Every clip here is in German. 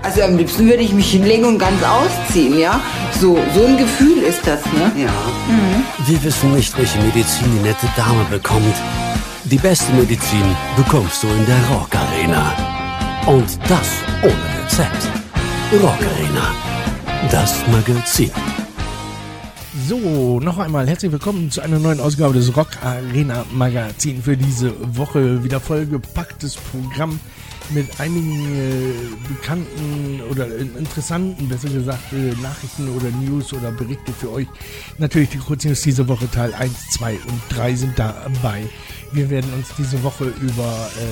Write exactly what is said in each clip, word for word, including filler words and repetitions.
Also am liebsten würde ich mich hinlegen und ganz ausziehen, ja? So, so ein Gefühl ist das, ne? Ja. Mhm. Wir wissen nicht, welche Medizin die nette Dame bekommt. Die beste Medizin bekommst du in der Rock Arena. Und das ohne Rezept. Rock Arena. Das Magazin. So, noch einmal herzlich willkommen zu einer neuen Ausgabe des Rock Arena Magazin. Für diese Woche wieder vollgepacktes Programm mit einigen äh, bekannten oder äh, interessanten, besser gesagt, äh, Nachrichten oder News oder Berichte für euch. Natürlich die Kurznews diese Woche, Teil eins, zwei und drei sind dabei. Wir werden uns diese Woche über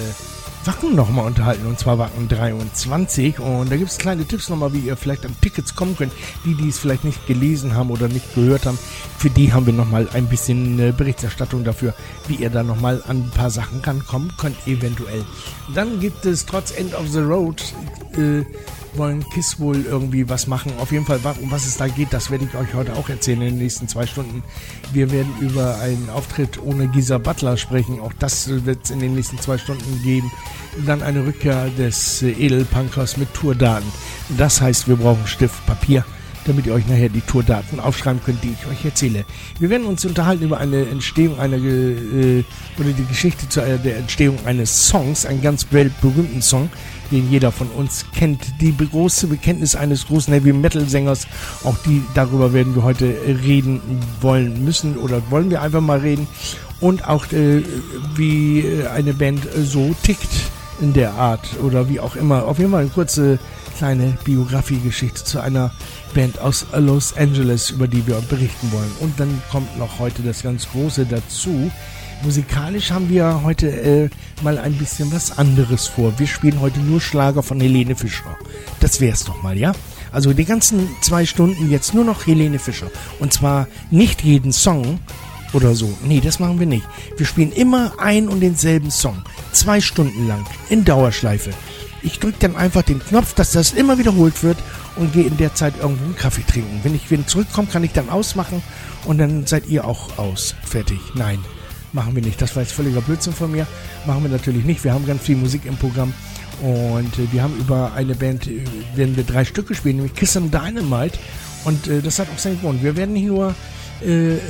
äh, Wacken nochmal unterhalten, und zwar Wacken dreiundzwanzig, und da gibt es kleine Tipps nochmal, wie ihr vielleicht an Tickets kommen könnt. Die, die es vielleicht nicht gelesen haben oder nicht gehört haben, für die haben wir nochmal ein bisschen äh, Berichterstattung dafür, wie ihr da nochmal an ein paar Sachen rankommen könnt, eventuell. Dann gibt es trotz End of the Road, äh, wollen Kiss wohl irgendwie was machen. Auf jeden Fall, um was es da geht, das werde ich euch heute auch erzählen in den nächsten zwei Stunden. Wir werden über einen Auftritt ohne Geezer Butler sprechen. Auch das wird es in den nächsten zwei Stunden geben. Dann eine Rückkehr des Edelpunkers mit Tourdaten. Das heißt, wir brauchen Stift, Papier, damit ihr euch nachher die Tourdaten aufschreiben könnt, die ich euch erzähle. Wir werden uns unterhalten über eine Entstehung einer äh, oder die Geschichte zu einer, der Entstehung eines Songs, einen ganz weltberühmten Song, den jeder von uns kennt. Die große Bekenntnis eines großen Heavy-Metal-Sängers, auch die, darüber werden wir heute reden wollen müssen oder wollen wir einfach mal reden. Und auch äh, wie eine Band so tickt in der Art oder wie auch immer. Auf jeden Fall eine kurze kleine Biografiegeschichte zu einer Band aus Los Angeles, über die wir berichten wollen. Und dann kommt noch heute das ganz Große dazu. Musikalisch haben wir heute äh, mal ein bisschen was anderes vor. Wir spielen heute nur Schlager von Helene Fischer. Das wär's doch mal, ja? Also die ganzen zwei Stunden jetzt nur noch Helene Fischer. Und zwar nicht jeden Song oder so. Nee, das machen wir nicht. Wir spielen immer ein und denselben Song. Zwei Stunden lang. In Dauerschleife. Ich drücke dann einfach den Knopf, dass das immer wiederholt wird, und gehe in der Zeit irgendwo einen Kaffee trinken. Wenn ich wieder zurückkomme, kann ich dann ausmachen und dann seid ihr auch aus. Fertig. Nein. Machen wir nicht. Das war jetzt völliger Blödsinn von mir. Machen wir natürlich nicht. Wir haben ganz viel Musik im Programm. Und äh, wir haben über eine Band, äh, werden wir drei Stücke spielen, nämlich Kiss and Dynamite. Und äh, das hat auch seinen Grund. Wir werden nicht nur äh,